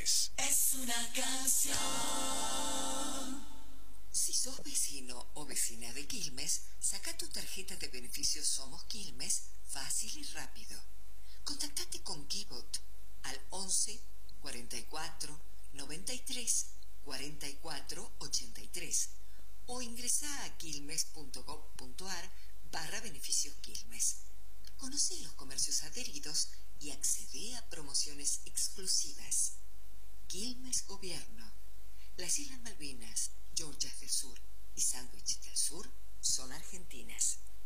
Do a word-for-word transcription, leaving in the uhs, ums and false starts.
Quilmes. Es una canción. Si sos vecino o vecina de Quilmes, saca tu tarjeta de beneficios Somos Quilmes fácil y rápido. Contactate con Kibot al once, cuarenta y cuatro, noventa y tres, cuarenta y cuatro, ochenta y tres o ingresa a quilmes.gov.ar barra beneficios Quilmes. Conoce los comercios adheridos y accede a promociones exclusivas. Quilmes Gobierno. Las Islas Malvinas, Georgias del Sur y Sandwich del Sur son argentinas.